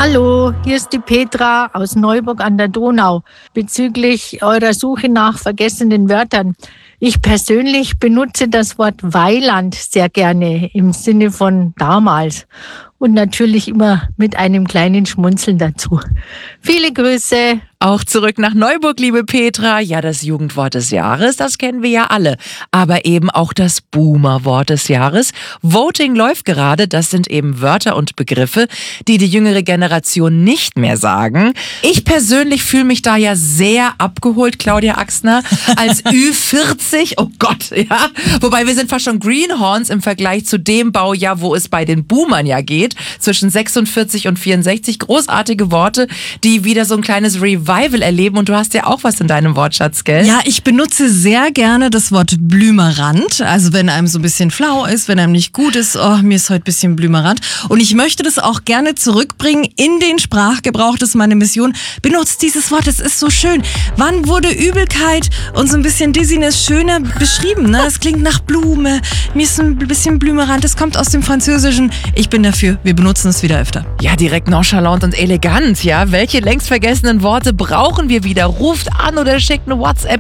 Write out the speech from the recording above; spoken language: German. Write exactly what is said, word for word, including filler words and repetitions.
Hallo, hier ist die Petra aus Neuburg an der Donau bezüglich eurer Suche nach vergessenen Wörtern. Ich persönlich benutze das Wort Weiland sehr gerne im Sinne von damals und natürlich immer mit einem kleinen Schmunzeln dazu. Viele Grüße. Auch zurück nach Neuburg, liebe Petra. Ja, das Jugendwort des Jahres, das kennen wir ja alle. Aber eben auch das Boomer-Wort des Jahres. Voting läuft gerade. Das sind eben Wörter und Begriffe, die die jüngere Generation nicht mehr sagen. Ich persönlich fühle mich da ja sehr abgeholt, Claudia Axner, als Ü vierzig. Oh Gott, ja. Wobei wir sind fast schon Greenhorns im Vergleich zu dem Baujahr, wo es bei den Boomern ja geht. Zwischen sechsundvierzig und vierundsechzig. Großartige Worte, die wieder so ein kleines Revival erleben, und du hast ja auch was in deinem Wortschatz, gell? Ja, ich benutze sehr gerne das Wort blümerant, also wenn einem so ein bisschen flau ist, wenn einem nicht gut ist, oh, mir ist heute ein bisschen blümerant, und ich möchte das auch gerne zurückbringen in den Sprachgebrauch, das ist meine Mission. Benutzt dieses Wort, es ist so schön. Wann wurde Übelkeit und so ein bisschen Dizziness schöner beschrieben? Ne? Es klingt nach Blume, mir ist ein bisschen blümerant, es kommt aus dem Französischen. Ich bin dafür, wir benutzen es wieder öfter. Ja, direkt nonchalant und elegant, ja. Welche längst vergessenen Worte brauchen wir wieder? Ruft an oder schickt eine WhatsApp